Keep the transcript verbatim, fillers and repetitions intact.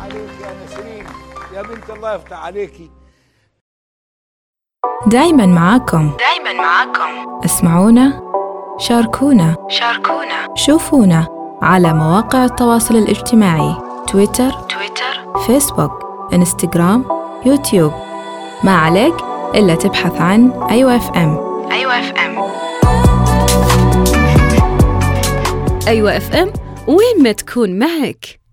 عليك يا نسرين يا بنت، الله يفتح عليكي. دايما معاكم دايما معاكم اسمعونا، شاركونا شاركونا شوفونا على مواقع التواصل الاجتماعي، تويتر تويتر فيسبوك، انستغرام، يوتيوب. ما عليك إلا تبحث عن أيوة اف ام. أيوة اف ام أيوة اف ام، وين ما تكون معك.